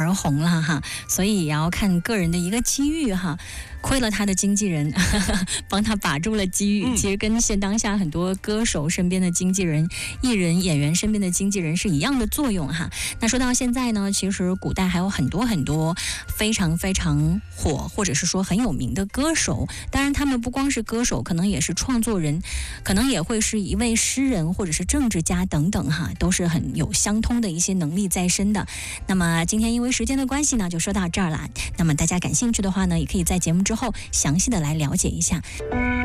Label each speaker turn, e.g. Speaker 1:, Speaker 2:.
Speaker 1: 而红了哈，所以也要看个人的一个机遇哈。亏了他的经纪人帮他把住了机遇，其实跟现当下很多歌手身边的经纪人、艺人、演员身边的经纪人是一样的作用哈。那说到现在呢，其实古代还有很多很多非常非常火或者是说很有名的歌手，当然他们不光是歌手，可能也是创作人，可能也会是一位诗人或者是政治家等等哈，都是很有相通的一些能力在身的。那么今天因为时间的关系呢，就说到这儿了。那么大家感兴趣的话呢，也可以在节目之后详细的来了解一下。